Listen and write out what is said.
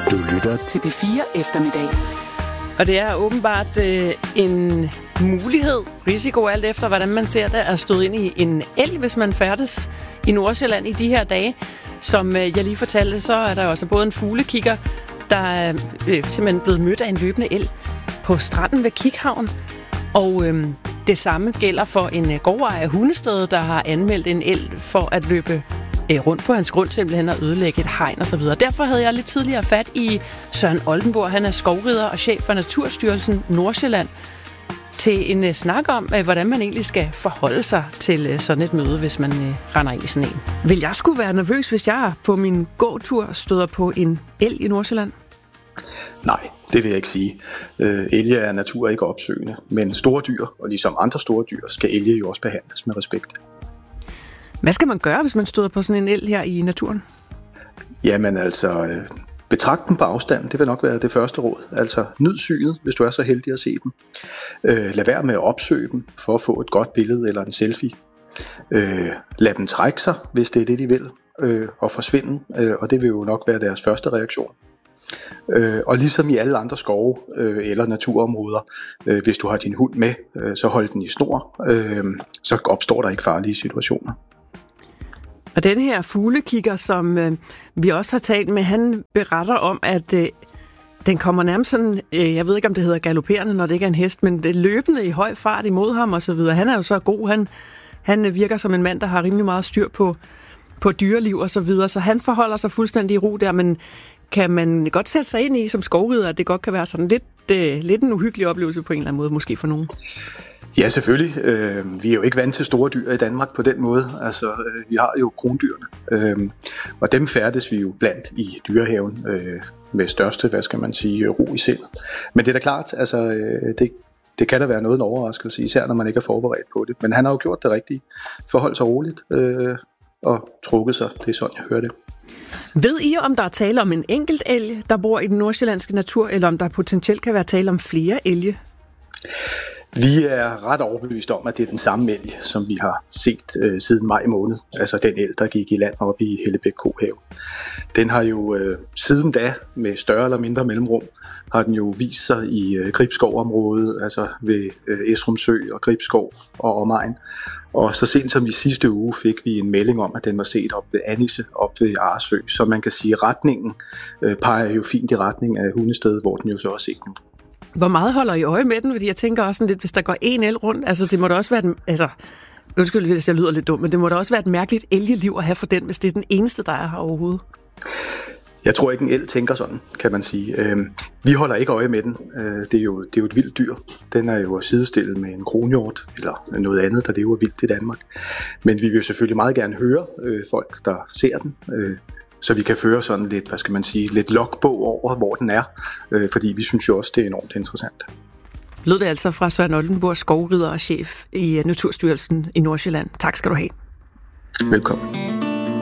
Du lytter til P4 Eftermiddag. Og det er åbenbart en mulighed, risiko alt efter, hvordan man ser det, at støde ind i en elg, hvis man færdes i Nordsjælland i de her dage. Som jeg lige fortalte, så er der også både en fuglekigger, der er simpelthen blevet mødt af en løbende elg på stranden ved Kikhavn. Og det samme gælder for en gårdejer af Hundested, der har anmeldt en elg for at løbe rundt på hans grund, simpelthen at ødelægge et hegn osv. Derfor havde jeg lidt tidligere fat i Søren Oldenborg. Han er skovrider og chef for Naturstyrelsen Nordsjælland, til en snak om, hvordan man egentlig skal forholde sig til sådan et møde, hvis man render ind i sådan en. Vil jeg skulle være nervøs, hvis jeg på min gåtur støder på en elg i Nordsjælland? Nej, det vil jeg ikke sige. Elge er natur ikke opsøgende, men store dyr, og ligesom andre store dyr, skal elge jo også behandles med respekt. Hvad skal man gøre, hvis man støder på sådan en elg her i naturen? Jamen altså, betragt dem på afstand, det vil nok være det første råd. Altså, nyd synet, hvis du er så heldig at se dem. Lad være med at opsøge dem for at få et godt billede eller en selfie. Lad dem trække sig, hvis det er det, de vil, og forsvinde, og det vil jo nok være deres første reaktion. Og ligesom i alle andre skove eller naturområder, hvis du har din hund med, så hold den i snor, så opstår der ikke farlige situationer. Og den her fuglekigger, som vi også har talt med, han beretter om, at den kommer nærmest sådan, jeg ved ikke om det hedder galopperende, når det ikke er en hest, men det løbende i høj fart imod ham og så videre. Han er jo så god, han virker som en mand, der har rimelig meget styr på dyreliv og så videre, så han forholder sig fuldstændig i ro der, men kan man godt sætte sig ind i som skovrider, at det godt kan være sådan lidt en uhyggelig oplevelse på en eller anden måde, måske for nogen? Ja, selvfølgelig. Vi er jo ikke vant til store dyr i Danmark på den måde. Altså, vi har jo krondyrene, og dem færdes vi jo blandt i dyrehaven med største, ro i sindet. Men det er da klart, altså, det kan da være noget en overraskelse, især når man ikke er forberedt på det. Men han har jo gjort det rigtigt. Forholdt sig roligt og trukket sig. Det er sådan, jeg hører det. Ved I, om der er tale om en enkelt elg, der bor i den nordsjællandske natur, eller om der potentielt kan være tale om flere elge? Vi er ret overbevist om, at det er den samme elg, som vi har set siden maj måned. Altså den elg, der gik i land oppe i Hellebæk Kohave. Den har jo siden da, med større eller mindre mellemrum, har den jo vist sig i Gribskov-området, altså ved Esrum Sø og Gribskov og omegn. Og så sent som i sidste uge fik vi en melding om, at den var set op ved Annisse, op ved Aresø. Så man kan sige, at retningen peger jo fint i retning af Hundested, hvor den jo så er set nu. Hvor meget holder I øje med den? Fordi jeg tænker også sådan lidt, hvis der går en elg rundt, altså det må da også være undskyld, hvis jeg lyder lidt dum, men det må da også være et mærkeligt elgeliv at have for den, hvis det er den eneste, der er her overhovedet. Jeg tror ikke, en elg tænker sådan, kan man sige. Vi holder ikke øje med den. Det er jo et vildt dyr. Den er jo sidestillet med en kronhjort eller noget andet, der lever vildt i Danmark. Men vi vil selvfølgelig meget gerne høre folk, der ser den, så vi kan føre sådan lidt, lidt logbog over, hvor den er. Fordi vi synes jo også, det er enormt interessant. Lød det altså fra Søren Oldenborg, skovrider og chef i Naturstyrelsen i Nordsjælland. Tak skal du have. Velkommen.